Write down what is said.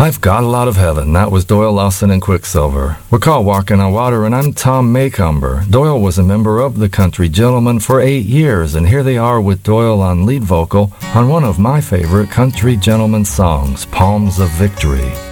I've got a lot of heaven. That was Doyle Lawson and Quicksilver. We're called Walking on Water, and I'm Tom Maycomber. Doyle was a member of the Country Gentlemen for 8 years, and here they are with Doyle on lead vocal on one of my favorite Country Gentleman songs, Palms of Victory.